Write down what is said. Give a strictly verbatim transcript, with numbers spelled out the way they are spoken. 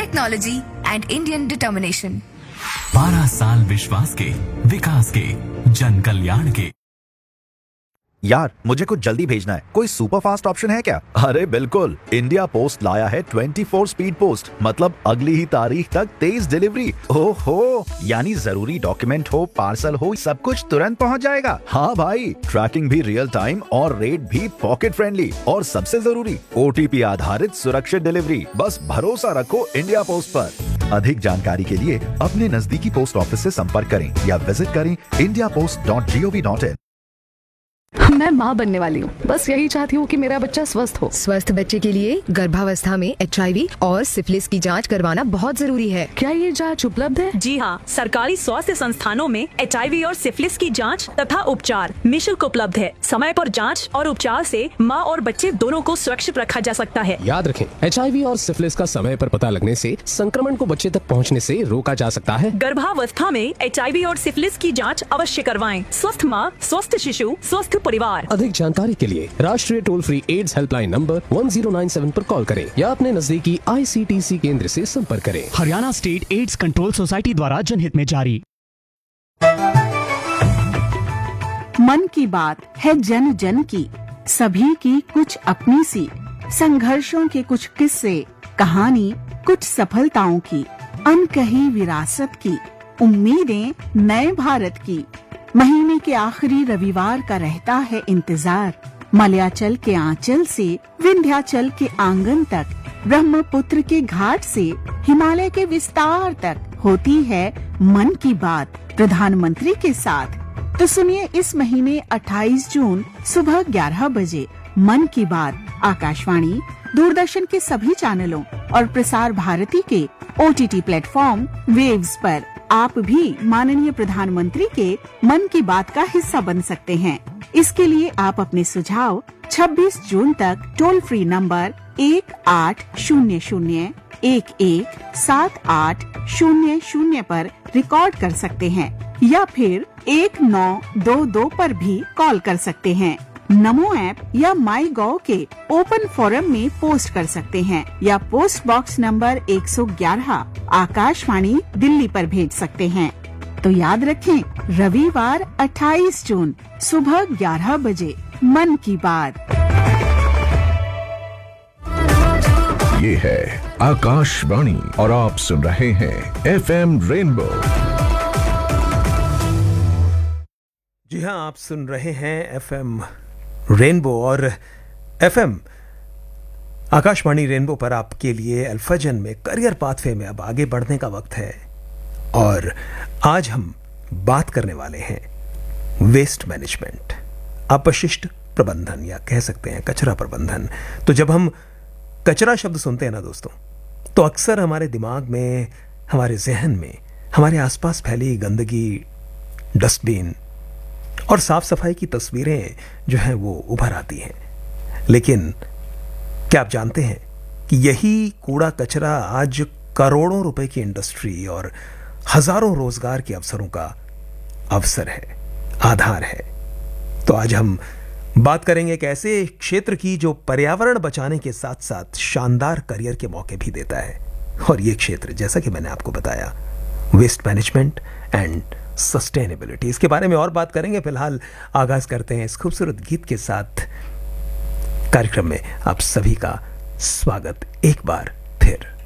Technology and Indian determination. बारह साल विश्वास के, विकास के, जन कल्याण के। यार मुझे कुछ जल्दी भेजना है, कोई सुपर फास्ट ऑप्शन है क्या? अरे बिल्कुल, इंडिया पोस्ट लाया है चौबीस स्पीड पोस्ट, मतलब अगली ही तारीख तक तेज डिलीवरी। ओहो, यानी जरूरी डॉक्यूमेंट हो, पार्सल हो, सब कुछ तुरंत पहुंच जाएगा। हाँ भाई, ट्रैकिंग भी रियल टाइम और रेट भी पॉकेट फ्रेंडली, और सबसे जरूरी ओटीपी आधारित सुरक्षित डिलीवरी। बस भरोसा रखो इंडिया पोस्ट पर। अधिक जानकारी के लिए अपने नजदीकी पोस्ट ऑफिस से संपर्क करें या विजिट करें India post dot G O V dot in. मैं माँ बनने वाली हूँ, बस यही चाहती हूँ कि मेरा बच्चा स्वस्थ हो। स्वस्थ बच्चे के लिए गर्भावस्था में एच आई वी और सिफिलिस की जांच करवाना बहुत जरूरी है। क्या ये जांच उपलब्ध है? जी हाँ, सरकारी स्वास्थ्य संस्थानों में एच आई वी और सिफिलिस की जांच तथा उपचार निःशुल्क उपलब्ध है। समय पर जांच और उपचार से माँ और बच्चे दोनों को सुरक्षित रखा जा सकता है। याद रखें, एच आई वी और सिफिलिस का समय पर पता लगने से संक्रमण को बच्चे तक पहुँचने से रोका जा सकता है। गर्भावस्था में एच आई वी और सिफिलिस की जांच अवश्य करवाएं। स्वस्थ माँ, स्वस्थ शिशु, स्वस्थ परिवार। अधिक जानकारी के लिए राष्ट्रीय toll free ads helpline number one zero nine seven पर कॉल करें या अपने नजदीकी आई सी टी सी केंद्र से संपर्क करें। Haryana state AIDS control society द्वारा जनहित में जारी। मन की बात है जन जन की, सभी की कुछ अपनी सी, संघर्षों के कुछ किस्से, कहानी कुछ सफलताओं की, अनकही विरासत की, उम्मीदें नए भारत की। महीने के आखिरी रविवार का रहता है इंतजार, मलयाचल के आंचल से विंध्याचल के आंगन तक, ब्रह्मपुत्र के घाट से हिमालय के विस्तार तक होती है मन की बात प्रधानमंत्री के साथ। तो सुनिए इस महीने अट्ठाईस जून सुबह ग्यारह बजे मन की बात आकाशवाणी, दूरदर्शन के सभी चैनलों और प्रसार भारती के O T T platform waves पर। आप भी माननीय प्रधानमंत्री के मन की बात का हिस्सा बन सकते हैं। इसके लिए आप अपने सुझाव छब्बीस जून तक टोल फ्री नंबर एक आठ शून्य शून्य एक एक सात आठ शून्य शून्य पर रिकॉर्ड कर सकते हैं या फिर एक नौ दो दो पर भी कॉल कर सकते हैं। नमो ऐप या माई गॉव के ओपन फोरम में पोस्ट कर सकते हैं या पोस्ट बॉक्स नंबर एक सौ ग्यारह आकाशवाणी दिल्ली पर भेज सकते हैं। तो याद रखें, रविवार अट्ठाईस जून सुबह ग्यारह बजे मन की बात। ये है आकाशवाणी और आप सुन रहे हैं एफ एम रेनबो। जी हाँ, आप सुन रहे हैं एफ एम रेनबो और एफएम आकाशवाणी रेनबो पर आपके लिए अल्फाजन में करियर पाथवे में अब आगे बढ़ने का वक्त है। और आज हम बात करने वाले हैं वेस्ट मैनेजमेंट, अपशिष्ट प्रबंधन या कह सकते हैं कचरा प्रबंधन। तो जब हम कचरा शब्द सुनते हैं ना दोस्तों, तो अक्सर हमारे दिमाग में, हमारे जहन में, हमारे आसपास फैली गंदगी, डस्टबिन और साफ सफाई की तस्वीरें जो हैं वो उभर आती हैं। लेकिन क्या आप जानते हैं कि यही कूड़ा कचरा आज करोड़ों रुपए की इंडस्ट्री और हजारों रोजगार के अवसरों का अवसर है, आधार है। तो आज हम बात करेंगे एक ऐसे क्षेत्र की जो पर्यावरण बचाने के साथ साथ शानदार करियर के मौके भी देता है। और ये क्षेत्र, जैसा कि मैंने आपको बताया, वेस्ट मैनेजमेंट एंड सस्टेनेबिलिटी। इसके बारे में और बात करेंगे। फिलहाल आगाज करते हैं इस खूबसूरत गीत के साथ। कार्यक्रम में आप सभी का स्वागत एक बार फिर।